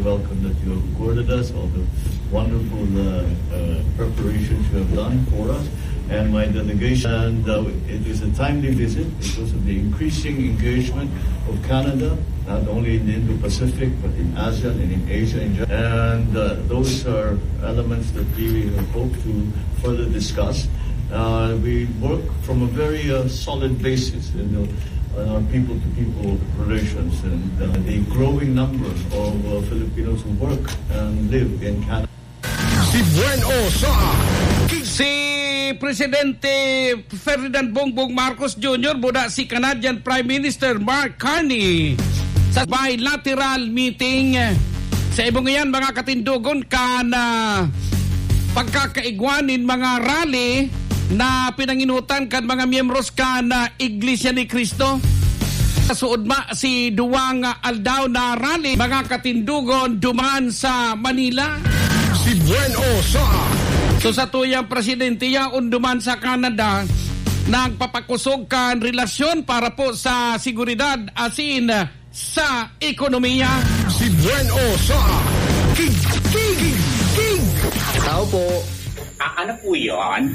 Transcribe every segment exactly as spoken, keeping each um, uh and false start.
welcome that you have recorded us, all the wonderful uh, uh, preparations you have done for us. And my delegation, and uh, it is a timely visit because of the increasing engagement of Canada, not only in the Indo-Pacific, but in ASEAN and in Asia in general. And uh, those are elements that we hope to further discuss. Uh, we work from a very uh, solid basis in the, on our people-to-people relations, and uh, the growing number of uh, Filipinos who work and live in Canada. Si Bueno sa Si Presidente Ferdinand Bongbong Marcos Junior buda si Canadian Prime Minister Mark Carney sa bilateral meeting sa ibong iyan mga katindugon ka na pagkakaigwanin mga rally na pinanginutan kan mga miyembros ka na Iglesia ni Cristo. Suod ma si duwang aldaw na rally mga katindugon dumaan sa Manila. Si Bueno sa So sa tuyang presidente yaon duman sa Canada, nagpapakusog kan relasyon para po sa seguridad asin sa ekonomiya. Si Bueno sa King King King. Tao po. Ah, ano po yun?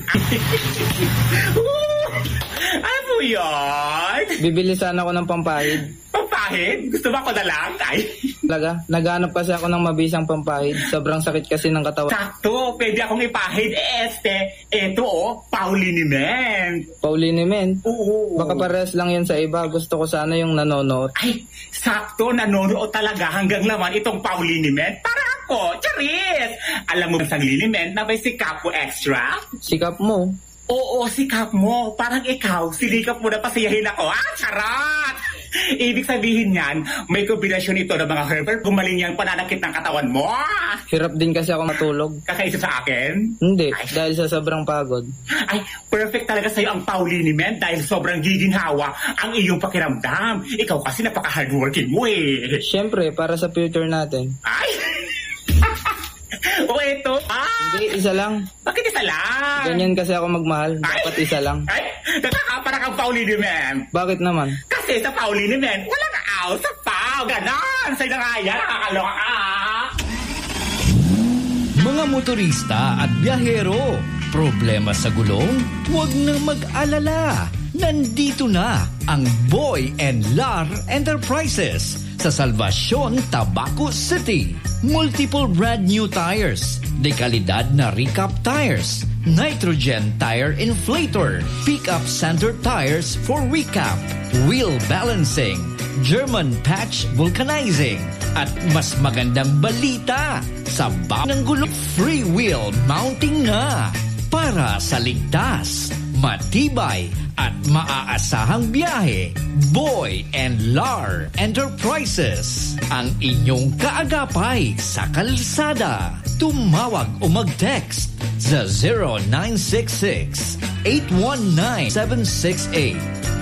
Ano po yun? Bibili sana ako ng pampahid. Pampahid? Gusto ba ako na lang? Ay. Talaga? Naghanap kasi ako ng mabisang pampahid. Sobrang sakit kasi ng katawan. Sakto, pwede akong ipahid. Eh, este, eto oh, pauliniment. Pauliniment? Oo. Baka pares lang yan sa iba. Gusto ko sana yung nanonood. Ay, sakto, nanonood talaga hanggang laman itong pauliniment. Para ako, charis! Alam mo ba sa liniment na may sikap ko extra? Sikap mo? Oo, sikap mo. Parang ikaw, sinikap mo na pasiyahin ako. Ah, charot! Ibig sabihin yan, may kombinasyon ito ng mga herbal. Gumaling yung pananakit ng katawan mo. Hirap din kasi ako matulog. Kakaisa sa akin? Hindi, Ay. dahil sa sobrang pagod. Ay, perfect talaga sa'yo ang pauliniment dahil sobrang giginhawa ang iyong pakiramdam. Ikaw kasi napaka-hardworking mo eh. Siyempre, para sa future natin. Ay! O eto, ah! Hindi, isa lang. Bakit isa lang? Ganyan kasi ako magmahal. Dapat Ay. isa lang. Ay, nakakapara kang pauliniment. Bakit naman? Kasi sa pauliniment, wala ka aw sa pau. Ganon! Sa'yo na nga yan, nakakaloka ka. Mga motorista at biyahero, problema sa gulong? Huwag na mag-alala. Nandito na ang Boy and Lar Enterprises sa Salvacion, Tabaco City. Multiple brand new tires, dekalidad na recap tires, nitrogen tire inflator, pickup center tires for recap, wheel balancing, German patch vulcanizing, at mas magandang balita, sa baba ng gulong free wheel mounting na para sa ligtas, matibay at maaasahang biyahe. Boy and Lar Enterprises, ang inyong kaagapay sa kalsada. Tumawag o mag-text sa zero nine six six, eight one nine, seven six eight.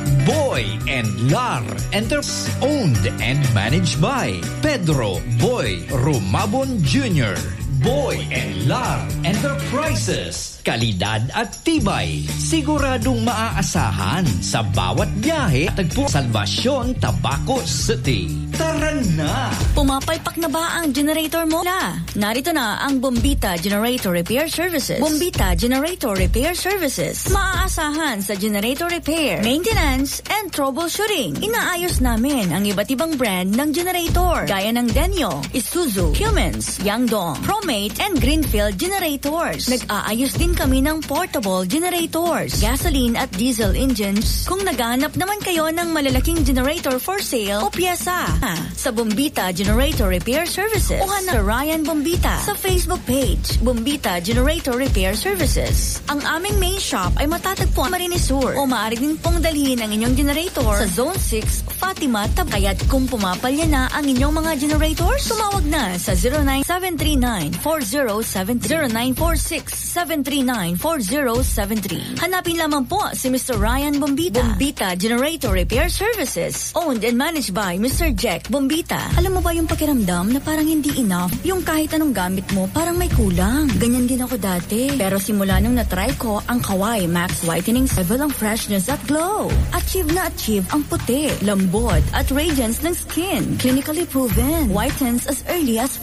Boy and Lar Enterprises, owned and managed by Pedro Boy Rumabon Junior Boy and Lar Enterprises. Kalidad at tibay, siguradong maaasahan sa bawat biyahe. Tagpo Salvacion, Tabaco City. Tara na! Pumapalpak na ba ang generator mo? La, narito na ang Bombita Generator Repair Services. Bombita Generator Repair Services. Maaasahan sa generator repair, maintenance, and troubleshooting. Inaayos namin ang iba't ibang brand ng generator gaya ng Denyo, Isuzu, Cummins, Yangdong, Promate, and Greenfield generators. Nag-aayos din kami ng portable generators, gasoline at diesel engines. Kung naghahanap naman kayo ng malalaking generator for sale o piyesa, sa Bombita Generator Repair Services o hanap sa Ryan Bombita sa Facebook page, Bombita Generator Repair Services. Ang aming main shop ay matatagpuan sa Marines Sur o maaari din pong dalhin ang inyong generator sa Zone six, Fatima, Tab. Kaya't kung pumapalya na ang inyong mga generators, tumawag na sa zero nine seven three nine four zero seven zero nine four six seven three nine four zero seven three. Hanapin lamang po si Mister Ryan Bombita. Bombita Generator Repair Services, owned and managed by Mister Jack Bombita. Alam mo ba yung pakiramdam na parang hindi enough? Yung kahit anong gamit mo, parang may kulang. Ganyan din ako dati. Pero simula nung natry ko ang Kawai Max Whitening, level ang freshness at glow. Achieve na achieve ang puti, lambot at radiance ng skin. Clinically proven. Whitens as early as